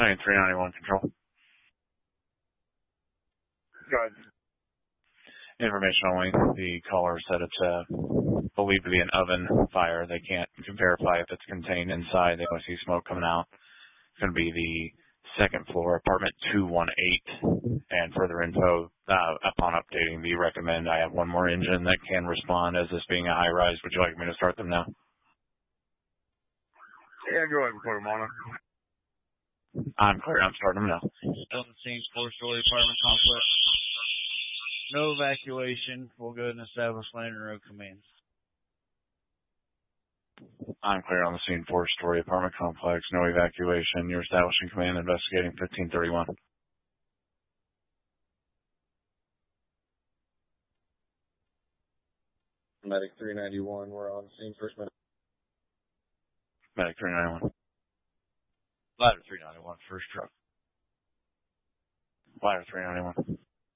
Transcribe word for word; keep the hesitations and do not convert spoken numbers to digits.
Nine three ninety-one control. Go ahead. Information only. The caller said it's uh, believed to be an oven fire. They can't verify if it's contained inside. They only see smoke coming out. It's going to be the second floor, apartment two one eight. And further info, uh, upon updating the recommend, I have one more engine that can respond as this being a high rise. Would you like me to start them now? Yeah, go ahead and put them on it. I'm clear. I'm starting them now. On the scene, four-story apartment complex. No evacuation. We'll go ahead and establish landing road commands. I'm clear on the scene, four-story apartment complex. No evacuation. You're establishing command, investigating fifteen thirty-one. Medic three ninety-one, we're on scene, first medic. Medic three ninety-one. Ladder three ninety-one, first truck. Ladder three ninety-one.